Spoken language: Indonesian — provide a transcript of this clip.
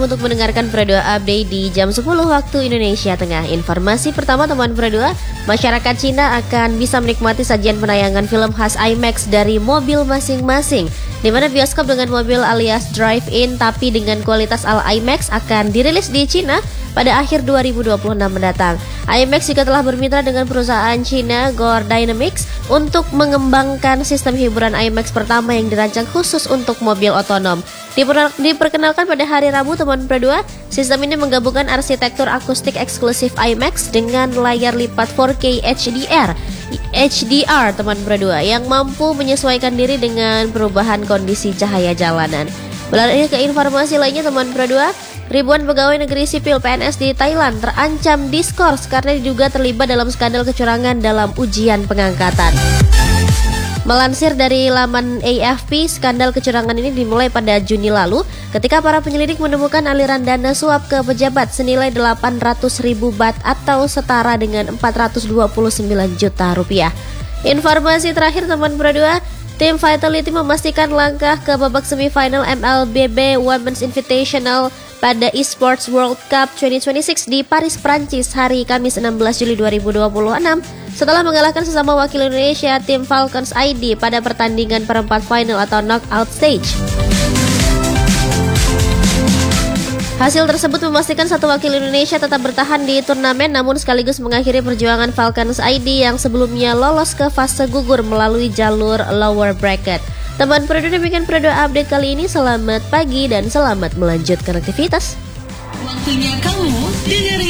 Untuk mendengarkan Pro2 Update di jam 10 waktu Indonesia Tengah. Informasi pertama teman Pro2, masyarakat Cina akan bisa menikmati sajian penayangan film khas IMAX dari mobil masing-masing. Di mana bioskop dengan mobil alias drive-in tapi dengan kualitas ala IMAX akan dirilis di Cina pada akhir 2026 mendatang. IMAX juga telah bermitra dengan perusahaan Cina Gore Dynamics untuk mengembangkan sistem hiburan IMAX pertama yang dirancang khusus untuk mobil otonom. Diperkenalkan pada hari Rabu teman Pro2, sistem ini menggabungkan arsitektur akustik eksklusif IMAX dengan layar lipat 4K HDR teman Pro2 yang mampu menyesuaikan diri dengan perubahan kondisi cahaya jalanan. Beralih ke informasi lainnya teman Pro2, ribuan pegawai negeri sipil PNS di Thailand terancam diskors karena diduga terlibat dalam skandal kecurangan dalam ujian pengangkatan. Melansir dari laman AFP, skandal kecurangan ini dimulai pada Juni lalu ketika para penyelidik menemukan aliran dana suap ke pejabat senilai 800.000 baht atau setara dengan 429 juta rupiah. Informasi terakhir teman Pro2, tim Vitality memastikan langkah ke babak semifinal MLBB Women's Invitational pada Esports World Cup 2026 di Paris, Prancis hari Kamis 16 Juli 2026 setelah mengalahkan sesama wakil Indonesia tim Falcons ID pada pertandingan perempat final atau knockout stage. Hasil tersebut memastikan satu wakil Indonesia tetap bertahan di turnamen namun sekaligus mengakhiri perjuangan Falcons ID yang sebelumnya lolos ke fase gugur melalui jalur lower bracket. Teman Pro2, demikian Pro2 Update kali ini. Selamat pagi dan selamat melanjutkan aktivitas. Waktunya kamu dengerin